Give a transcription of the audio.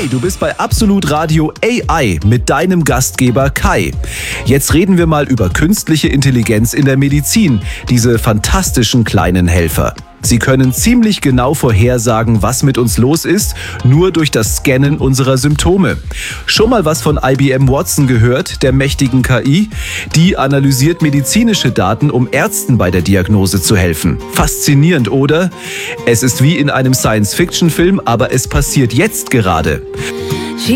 Hi, du bist bei Absolut Radio AI mit deinem Gastgeber Kai. Jetzt reden wir mal über künstliche Intelligenz in der Medizin, diese fantastischen kleinen Helfer. Sie können ziemlich genau vorhersagen, was mit uns los ist, nur durch das Scannen unserer Symptome. Schon mal was von IBM Watson gehört, der mächtigen KI? Die analysiert medizinische Daten, um Ärzten bei der Diagnose zu helfen. Faszinierend, oder? Es ist wie in einem Science-Fiction-Film, aber es passiert jetzt gerade.